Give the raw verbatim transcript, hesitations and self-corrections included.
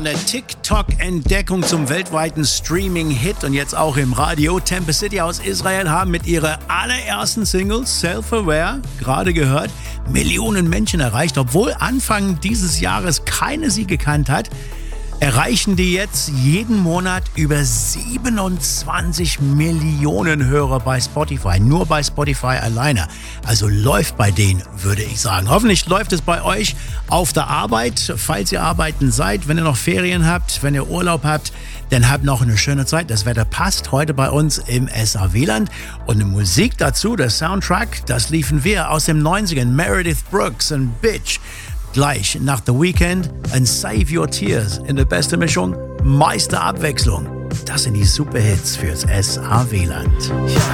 Der TikTok-Entdeckung zum weltweiten Streaming-Hit und jetzt auch im Radio. Tempe City aus Israel haben mit ihrer allerersten Single Self-Aware, gerade gehört, Millionen Menschen erreicht. Obwohl Anfang dieses Jahres keine sie gekannt hat, erreichen die jetzt jeden Monat über siebenundzwanzig Millionen Hörer bei Spotify. Nur bei Spotify alleine. Also läuft bei denen, würde ich sagen. Hoffentlich läuft es bei euch auf der Arbeit, falls ihr arbeiten seid, wenn ihr noch Ferien habt, wenn ihr Urlaub habt, dann habt noch eine schöne Zeit. Das Wetter passt heute bei uns im S A W-Land. Und die Musik dazu, der Soundtrack, das liefen wir aus dem neunzigern. Meredith Brooks und Bitch. Gleich nach The Weeknd and Save Your Tears in der besten Mischung, meiste Abwechslung. Das sind die Superhits fürs S A W-Land.